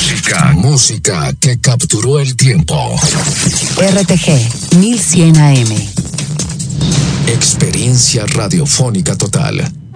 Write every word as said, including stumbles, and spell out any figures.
Música. Música que capturó el tiempo. R T G mil cien A M. Experiencia radiofónica total.